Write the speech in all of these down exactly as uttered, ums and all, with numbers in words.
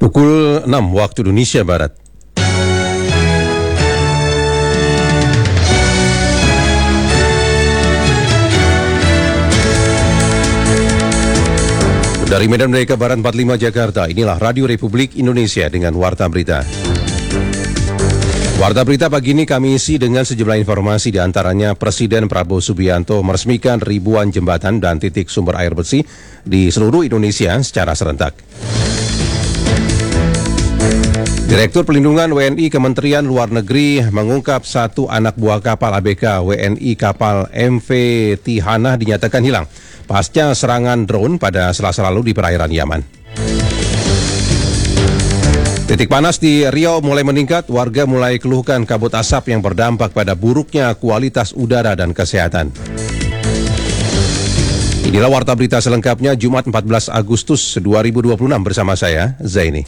Pukul enam waktu Indonesia Barat. Dari Medan Merdeka Barat empat puluh lima Jakarta, inilah Radio Republik Indonesia dengan Warta Berita. Warta Berita pagi ini kami isi dengan sejumlah informasi, di antaranya Presiden Prabowo Subianto meresmikan ribuan jembatan dan titik sumber air bersih di seluruh Indonesia secara serentak. Direktur Pelindungan W N I Kementerian Luar Negeri mengungkap satu anak buah kapal A B K W N I kapal M V Tihana dinyatakan hilang pasca serangan drone pada Selasa lalu di perairan Yaman. Titik panas di Riau mulai meningkat, warga mulai keluhkan kabut asap yang berdampak pada buruknya kualitas udara dan kesehatan. Inilah Warta Berita selengkapnya Jumat empat belas Agustus dua ribu dua puluh enam bersama saya, Zaini.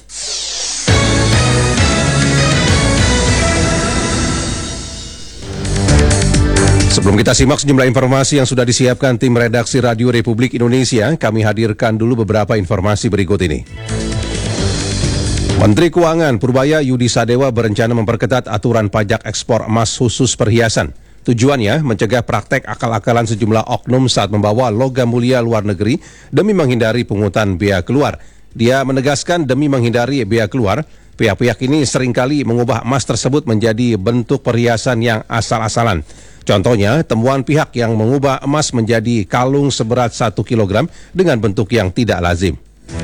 Sebelum kita simak sejumlah informasi yang sudah disiapkan tim redaksi Radio Republik Indonesia, kami hadirkan dulu beberapa informasi berikut ini. Menteri Keuangan Purbaya Yudi Sadewa berencana memperketat aturan pajak ekspor emas khusus perhiasan. Tujuannya mencegah praktek akal-akalan sejumlah oknum saat membawa logam mulia luar negeri demi menghindari pungutan bea keluar. Dia menegaskan demi menghindari bea keluar, pihak-pihak ini seringkali mengubah emas tersebut menjadi bentuk perhiasan yang asal-asalan. Contohnya, temuan pihak yang mengubah emas menjadi kalung seberat satu kilogram dengan bentuk yang tidak lazim.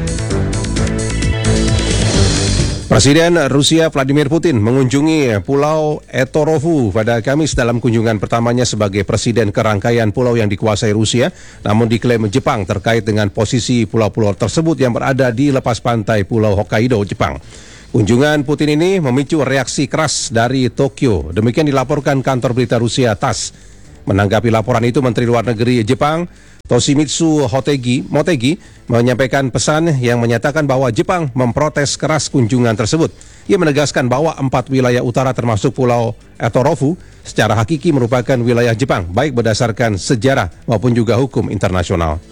Presiden Rusia Vladimir Putin mengunjungi Pulau Etorovu pada Kamis dalam kunjungan pertamanya sebagai presiden ke rangkaian pulau yang dikuasai Rusia, namun diklaim Jepang terkait dengan posisi pulau-pulau tersebut yang berada di lepas pantai Pulau Hokkaido, Jepang. Kunjungan Putin ini memicu reaksi keras dari Tokyo. Demikian dilaporkan kantor berita Rusia T A S. Menanggapi laporan itu, Menteri Luar Negeri Jepang Toshimitsu Motegi, Motegi menyampaikan pesan yang menyatakan bahwa Jepang memprotes keras kunjungan tersebut. Ia menegaskan bahwa empat wilayah utara termasuk Pulau Etorovu secara hakiki merupakan wilayah Jepang, baik berdasarkan sejarah maupun juga hukum internasional.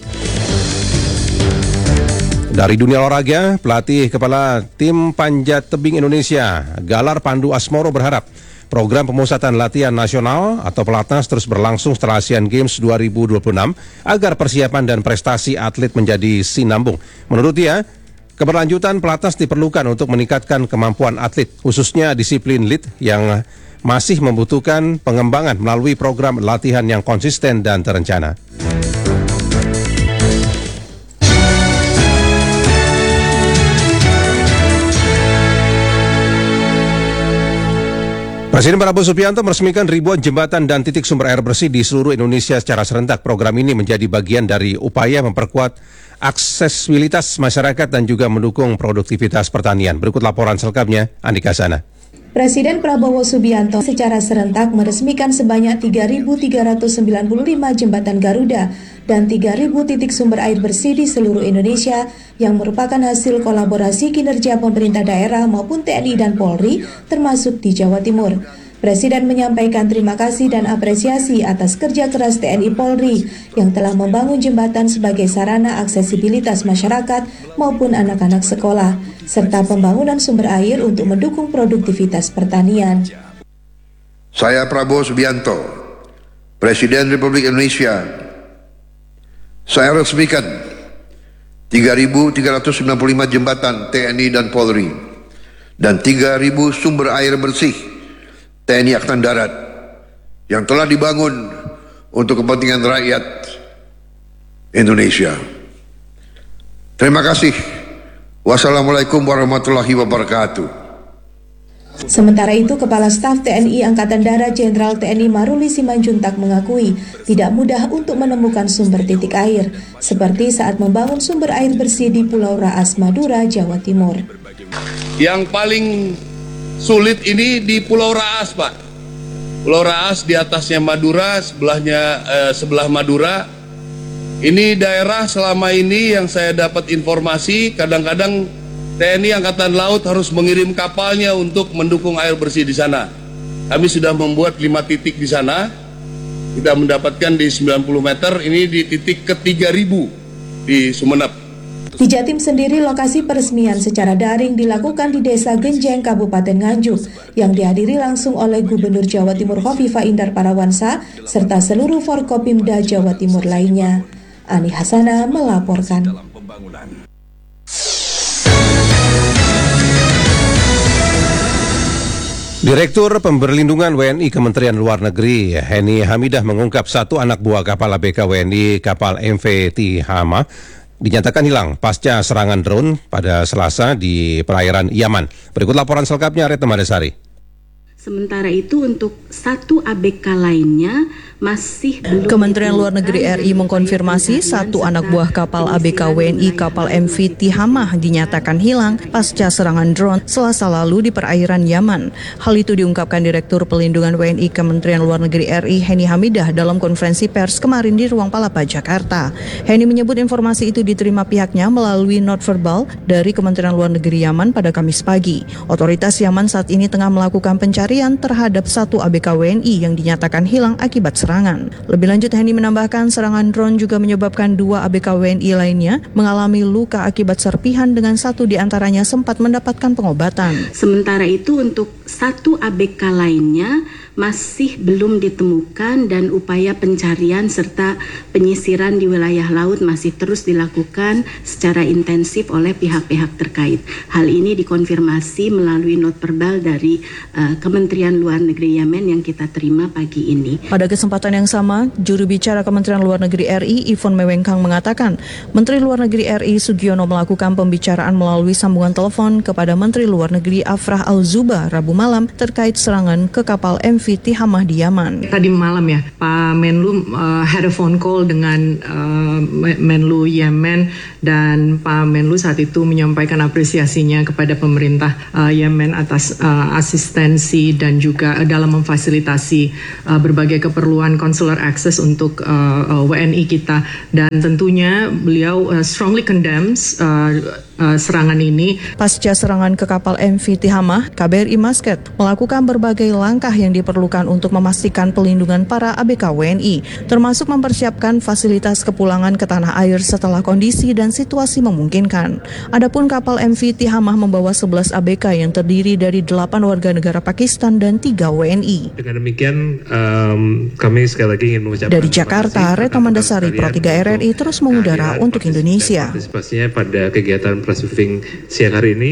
Dari dunia olahraga, pelatih kepala tim panjat tebing Indonesia, Galar Pandu Asmoro berharap program pemusatan latihan nasional atau Pelatnas terus berlangsung setelah Asian Games dua ribu dua puluh enam agar persiapan dan prestasi atlet menjadi sinambung. Menurut dia, keberlanjutan Pelatnas diperlukan untuk meningkatkan kemampuan atlet, khususnya disiplin lead yang masih membutuhkan pengembangan melalui program latihan yang konsisten dan terencana. Presiden Prabowo Subianto meresmikan ribuan jembatan dan titik sumber air bersih di seluruh Indonesia secara serentak. Program ini menjadi bagian dari upaya memperkuat aksesibilitas masyarakat dan juga mendukung produktivitas pertanian. Berikut laporan selengkapnya, Andika Sana. Presiden Prabowo Subianto secara serentak meresmikan sebanyak tiga ribu tiga ratus sembilan puluh lima jembatan Garuda dan tiga ribu titik sumber air bersih di seluruh Indonesia yang merupakan hasil kolaborasi kinerja pemerintah daerah maupun T N I dan Polri, termasuk di Jawa Timur. Presiden menyampaikan terima kasih dan apresiasi atas kerja keras T N I Polri yang telah membangun jembatan sebagai sarana aksesibilitas masyarakat maupun anak-anak sekolah, serta pembangunan sumber air untuk mendukung produktivitas pertanian. Saya Prabowo Subianto, Presiden Republik Indonesia. Saya resmikan tiga ribu tiga ratus sembilan puluh lima jembatan T N I dan Polri dan tiga ribu sumber air bersih T N I Angkatan Darat yang telah dibangun untuk kepentingan rakyat Indonesia. Terima kasih. Wassalamualaikum warahmatullahi wabarakatuh. Sementara itu, Kepala Staf T N I Angkatan Darat Jenderal T N I Maruli Simanjuntak mengakui tidak mudah untuk menemukan sumber titik air, seperti saat membangun sumber air bersih di Pulau Raas, Madura, Jawa Timur. Yang paling sulit ini di Pulau Raas, Pak. Pulau Raas di atasnya Madura, sebelahnya eh, sebelah Madura. Ini daerah selama ini yang saya dapat informasi, kadang-kadang T N I Angkatan Laut harus mengirim kapalnya untuk mendukung air bersih di sana. Kami sudah membuat lima titik di sana. Kita mendapatkan di sembilan puluh meter, ini di titik ke tiga ribu di Sumeneb. Di Jatim sendiri, lokasi peresmian secara daring dilakukan di Desa Genjeng, Kabupaten Nganjuk, yang dihadiri langsung oleh Gubernur Jawa Timur Khofifah Indar Parawansa, serta seluruh Forkopimda Jawa Timur lainnya. Ani Hasana melaporkan. Direktur Pemberlindungan W N I Kementerian Luar Negeri Heni Hamidah mengungkap satu anak buah kapal A B K W N I kapal M V Tihama dinyatakan hilang pasca serangan drone pada Selasa di perairan Yaman. Berikut laporan selengkapnya Retno Madasari. Sementara itu untuk satu A B K lainnya masih belum. Kementerian Luar Negeri R I mengkonfirmasi satu anak buah kapal A B K W N I kapal M V Tihama dinyatakan hilang pasca serangan drone Selasa lalu di perairan Yaman. Hal itu diungkapkan Direktur Pelindungan W N I Kementerian Luar Negeri R I Heni Hamidah dalam konferensi pers kemarin di Ruang Palapa, Jakarta. Heni menyebut informasi itu diterima pihaknya melalui not verbal dari Kementerian Luar Negeri Yaman pada Kamis pagi. Otoritas Yaman saat ini tengah melakukan pencarian terhadap satu A B K W N I yang dinyatakan hilang akibat serangan. Lebih lanjut, Heni menambahkan serangan drone juga menyebabkan dua A B K W N I lainnya mengalami luka akibat serpihan dengan satu diantaranya sempat mendapatkan pengobatan. Sementara itu untuk satu A B K lainnya masih belum ditemukan dan upaya pencarian serta penyisiran di wilayah laut masih terus dilakukan secara intensif oleh pihak-pihak terkait. Hal ini dikonfirmasi melalui not verbal dari uh, Kementerian Luar Negeri Yemen yang kita terima pagi ini. Pada kesempatan yang sama, juru bicara Kementerian Luar Negeri R I Yvonne Mewengkang mengatakan, Menteri Luar Negeri R I Sugiono melakukan pembicaraan melalui sambungan telepon kepada Menteri Luar Negeri Afrah Al-Zuba Rabu malam terkait serangan ke kapal M V Tihama di Yaman. Tadi malam ya, Pak Menlu uh, had a phone call dengan uh, Menlu Yemen dan Pak Menlu saat itu menyampaikan apresiasinya kepada pemerintah uh, Yemen atas uh, asistensi dan juga uh, dalam memfasilitasi uh, berbagai keperluan consular access untuk uh, uh, W N I kita, dan tentunya beliau uh, strongly condemns uh, uh, serangan ini. Pasca serangan ke kapal M V Tihama, K B R I Muscat melakukan berbagai langkah yang diperlukan untuk memastikan pelindungan para A B K W N I, termasuk mempersiapkan fasilitas kepulangan ke tanah air setelah kondisi dan situasi memungkinkan. Adapun kapal M V Tihama membawa sebelas A B K yang terdiri dari delapan warga negara Pakistan dan tiga W N I. Dengan demikian, um, kami sekali lagi ingin mengucapkan dari Jakarta, Retno Madasari, Pro tiga R R I terus mengudara untuk Indonesia. Partisipasinya pada kegiatan press briefing siang hari ini.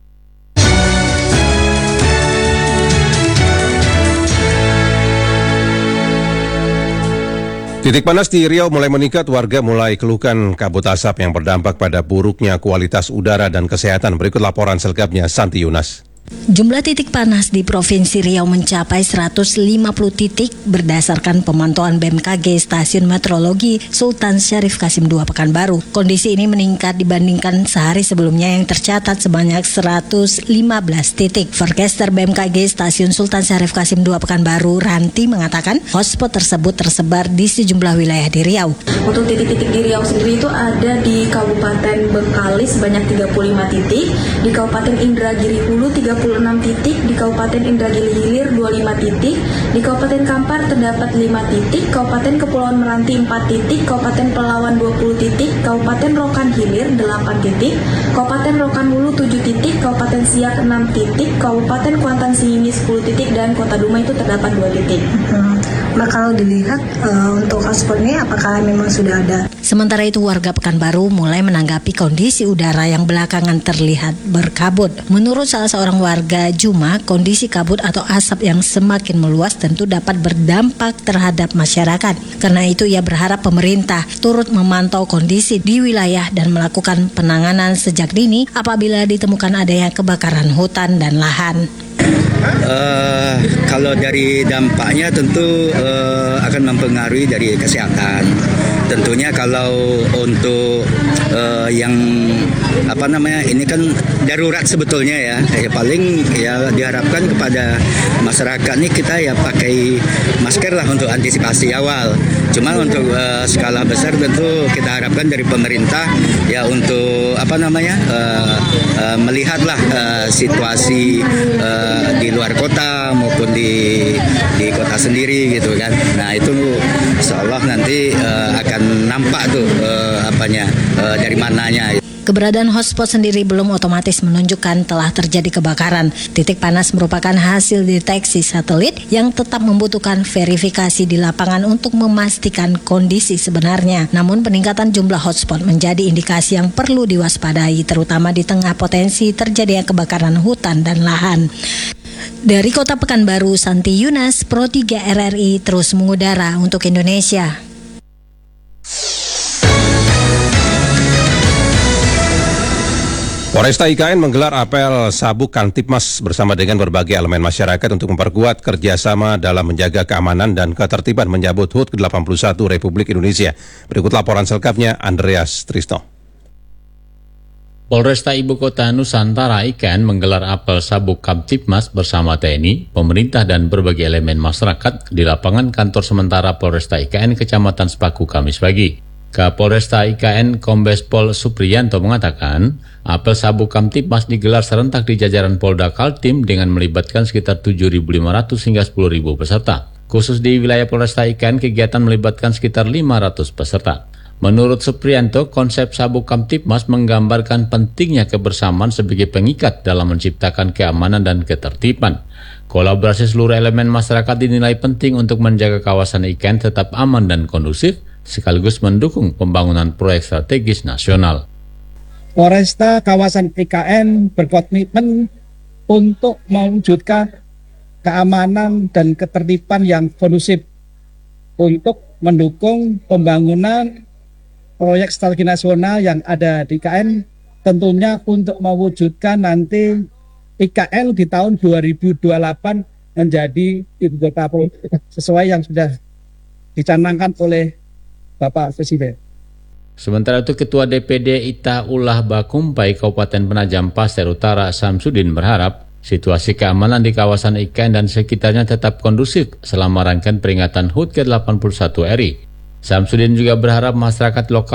Titik panas di Riau mulai meningkat, warga mulai keluhkan kabut asap yang berdampak pada buruknya kualitas udara dan kesehatan. Berikut laporan selengkapnya Santi Yunas. Jumlah titik panas di Provinsi Riau mencapai seratus lima puluh titik berdasarkan pemantauan B M K G Stasiun Meteorologi Sultan Syarif Qasim dua Pekanbaru. Kondisi ini meningkat dibandingkan sehari sebelumnya yang tercatat sebanyak seratus lima belas titik. Forecaster B M K G Stasiun Sultan Syarif Qasim dua Pekanbaru, Ranti, mengatakan hotspot tersebut tersebar di sejumlah wilayah di Riau. Untuk titik-titik di Riau sendiri itu ada di Kabupaten Bengkalis sebanyak tiga puluh lima titik, di Kabupaten Indragiri Hulu tiga puluh enam titik, di Kabupaten Indragiri Hilir dua puluh lima titik, di Kabupaten Kampar terdapat lima titik, Kabupaten Kepulauan Meranti empat titik, Kabupaten Pelawan dua puluh titik, Kabupaten Rokan Hilir delapan titik, Kabupaten Rokan Hulu tujuh titik, Kabupaten Siak enam titik, Kabupaten Kuantan Singini sepuluh titik, dan Kota Dumai itu terdapat dua titik. Hmm. Nah, kalau dilihat uh, untuk hotspot ini apakah memang sudah ada? Sementara itu warga Pekanbaru mulai menanggapi kondisi udara yang belakangan terlihat berkabut. Menurut salah seorang warga Juma, kondisi kabut atau asap yang semakin meluas tentu dapat berdampak terhadap masyarakat. Karena itu ia berharap pemerintah turut memantau kondisi di wilayah dan melakukan penanganan sejak dini apabila ditemukan adanya kebakaran hutan dan lahan. Uh, kalau dari dampaknya tentu uh, akan mempengaruhi dari kesehatan. Tentunya kalau untuk uh, yang apa namanya ini kan darurat sebetulnya ya, ya paling ya diharapkan kepada masyarakat nih kita ya pakai masker lah untuk antisipasi awal. Cuma untuk uh, skala besar tentu kita harapkan dari pemerintah ya untuk apa namanya uh, uh, melihatlah uh, situasi uh, di luar kota maupun di di kota sendiri gitu kan. Nah itu insya Allah nanti uh, akan nampak tuh uh, apanya uh, dari mananya. Keberadaan hotspot sendiri belum otomatis menunjukkan telah terjadi kebakaran. Titik panas merupakan hasil deteksi satelit yang tetap membutuhkan verifikasi di lapangan untuk memastikan kondisi sebenarnya. Namun peningkatan jumlah hotspot menjadi indikasi yang perlu diwaspadai, terutama di tengah potensi terjadinya kebakaran hutan dan lahan. Dari Kota Pekanbaru, Santi Yunas, Pro tiga R R I terus mengudara untuk Indonesia. Polresta I K N menggelar apel sabuk Kamtipmas bersama dengan berbagai elemen masyarakat untuk memperkuat kerjasama dalam menjaga keamanan dan ketertiban menyambut H U T ke delapan puluh satu Republik Indonesia. Berikut laporan selengkapnya Andreas Trisno. Polresta Ibu Kota Nusantara I K N menggelar apel sabuk Kamtipmas bersama T N I, pemerintah dan berbagai elemen masyarakat di lapangan kantor sementara Polresta I K N Kecamatan Sepaku Kamis pagi. Kapolresta I K N Kombes Pol Supriyanto mengatakan, apel sabuk Kamtipmas digelar serentak di jajaran Polda Kaltim dengan melibatkan sekitar tujuh ribu lima ratus hingga sepuluh ribu peserta. Khusus di wilayah Polresta I K N, kegiatan melibatkan sekitar lima ratus peserta. Menurut Supriyanto, konsep sabuk Kamtipmas menggambarkan pentingnya kebersamaan sebagai pengikat dalam menciptakan keamanan dan ketertiban. Kolaborasi seluruh elemen masyarakat dinilai penting untuk menjaga kawasan I K N tetap aman dan kondusif, sekaligus mendukung pembangunan proyek strategis nasional. Polresta kawasan I K N berkomitmen untuk mewujudkan keamanan dan ketertiban yang kondusif untuk mendukung pembangunan proyek strategi nasional yang ada di I K N, tentunya untuk mewujudkan nanti I K N di tahun dua ribu dua puluh delapan menjadi ibu kota sesuai yang sudah dicanangkan oleh Bapak Presiden. Sementara itu, Ketua D P D Ita Ulah Bakumpai Kabupaten Penajam Pasir Utara Samsudin berharap situasi keamanan di kawasan I K N dan sekitarnya tetap kondusif selama rangkaian peringatan H U T ke delapan puluh satu R I. Samsudin juga berharap masyarakat lokal